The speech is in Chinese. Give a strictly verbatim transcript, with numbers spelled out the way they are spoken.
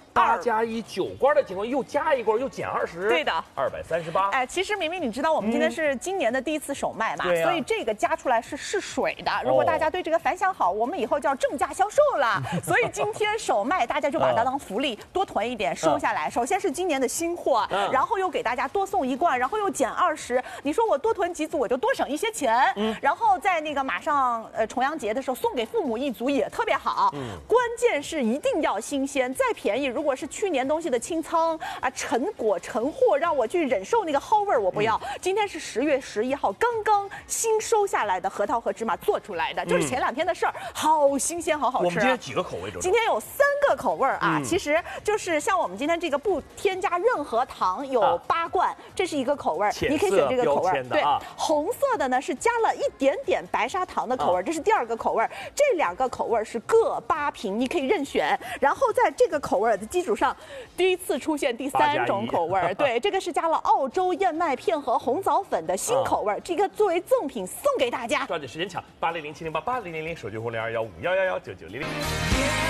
八加一九罐的情况，又加一罐又减二十， 对的， 二百三十八。 哎，其实明明你知道我们今天是今年的第一次首卖嘛， 对啊、 所以这个加出来是试水的。如果大家对这个反响好，我们以后就要正价销售了。所以今天首卖，大家就把它当福利，多囤一点收下来。首先是今年的新货，然后又给大家多送一罐，然后又减二十。你说我多囤几组，我就多省一些钱。嗯，然后在那个马上呃重阳节的时候送给父母一组也特别好。嗯，关键是一定要新鲜，再便宜，如果是去年东西的清仓啊、陈果、陈货，让我去忍受那个蒿味儿，我不要。嗯、今天是十月十一号，刚刚新收下来的核桃和芝麻做出来的，嗯、就是前两天的事儿，好新鲜，好好吃。 我们今天几个口味？ 今天有三个口味啊，嗯、其实就是像我们今天这个不添加任何糖，有八罐，啊、这是一个口味，你可以选这个口味。对，啊、红色的呢是加了一点点白砂糖的口味，啊、这是第二个口味。这两个口味是各八瓶，你可以任选。然后在这个口味的基础上，第一次出现第三种口味，对，这个是加了澳洲燕麦片和红枣粉的新口味，这个作为赠品送给大家。 抓紧时间抢，八零零七零八八零零零，手机号零二幺五幺幺幺九九零零。